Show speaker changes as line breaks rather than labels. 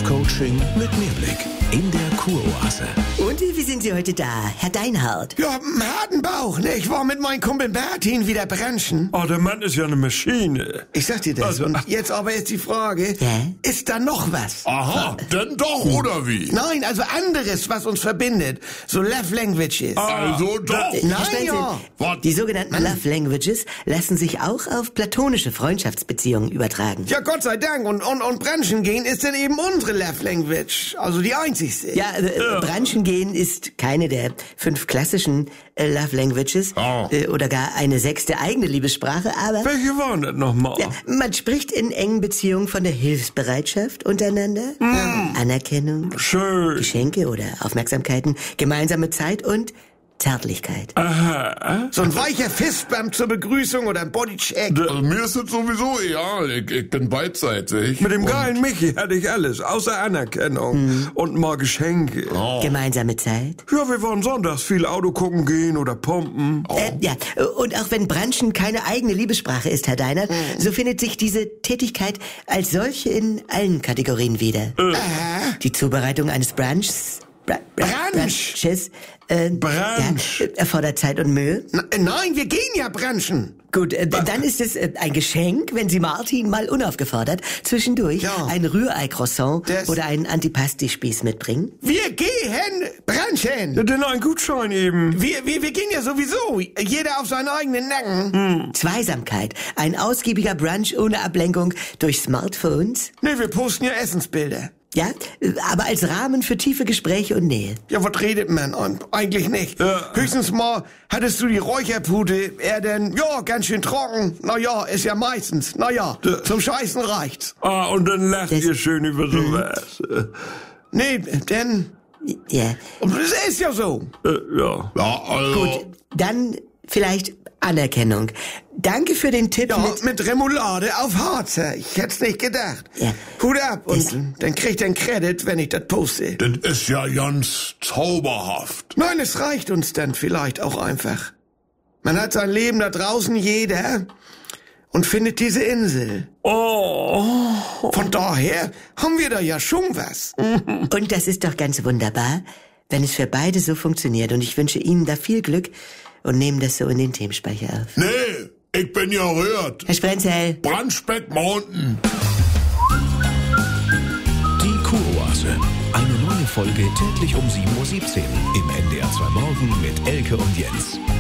Life-Coaching mit Mehrblick in der Kuroase.
Und wie sind Sie heute da, Herr Deinhardt?
Ja, einen harten Bauch, ne? Ich war mit meinem Kumpel Bertin wieder branchen.
Oh, der Mann ist ja eine Maschine.
Ich sag dir das.
Also,
und jetzt aber ist die Frage, ist da noch was?
Aha, denn doch, oder wie?
Nein, also anderes, was uns verbindet. So Love Languages.
Also doch.
Herr
Nein,
Stenzel,
ja.
Was?
die sogenannten Love Languages lassen sich auch auf platonische Freundschaftsbeziehungen übertragen.
Ja, Gott sei Dank. Und branchen gehen ist dann eben unsere Love Language. Also die einzigste.
Ja, branchen gehen ist keine der 5 klassischen Love Languages oder gar eine 6. eigene Liebessprache, aber
Welche waren das nochmal?
ja, man spricht in engen Beziehungen von der Hilfsbereitschaft untereinander, Anerkennung,
Schön.
Geschenke oder Aufmerksamkeiten, gemeinsame Zeit und Zärtlichkeit.
So ein weicher Fistbump zur Begrüßung oder ein Bodycheck.
Also mir ist das sowieso egal. Ich bin beidseitig.
Mit dem geilen Michi hatte ich alles, außer Anerkennung und mal Geschenke.
Gemeinsame Zeit.
Ja, wir wollen sonntags viel Auto gucken gehen oder pumpen.
Ja, und auch wenn Branchen keine eigene Liebessprache ist, Herr Deinert, so findet sich diese Tätigkeit als solche in allen Kategorien wieder. Die Zubereitung eines Brunches, Brunches,
Brunch.
erfordert Zeit und Mühe.
Nein, wir gehen ja branchen.
Gut, dann ist es ein Geschenk, wenn Sie Martin mal unaufgefordert zwischendurch ein Rührei-Croissant
Das-
oder einen Antipasti-Spieß mitbringen.
Wir gehen branchen.
Denn ein Gutschein eben.
Wir gehen ja sowieso. Jeder auf seinen eigenen Nacken.
Zweisamkeit, ein ausgiebiger Brunch ohne Ablenkung durch Smartphones.
Ne, wir posten ja Essensbilder.
Ja, aber als Rahmen für tiefe Gespräche und Nähe.
Ja, was redet man? Eigentlich nicht. Höchstens mal, hattest du die Räucherpute, er denn, ja, ganz schön trocken. Na ja, ist ja meistens. Na ja, zum Scheißen reicht's.
Und dann lacht ihr schön über sowas.
Nee, denn,
Ja,
das ist ja so.
Ja.
Ja, also.
gut, dann vielleicht Anerkennung. Danke für den Tipp
Ja, mit Remoulade auf Harzer. Ich hätt's nicht gedacht.
Ja.
Hut ab und dann kriegt er einen Credit, wenn ich das poste.
Das ist ja ganz zauberhaft.
Nein, es reicht uns dann vielleicht auch einfach. Man hat sein Leben da draußen, jeder, und findet diese Insel. Von daher haben wir da ja schon was.
Und das ist doch ganz wunderbar, wenn es für beide so funktioniert. Und ich wünsche Ihnen da viel Glück und nehme das so in den Themenspeicher auf.
Nee, ich bin ja rührt.
Herr Sprenzel.
Brunchback Mountain.
Die Kuroase. Eine neue Folge täglich um 7:17 Uhr im NDR 2 Morgen mit Elke und Jens.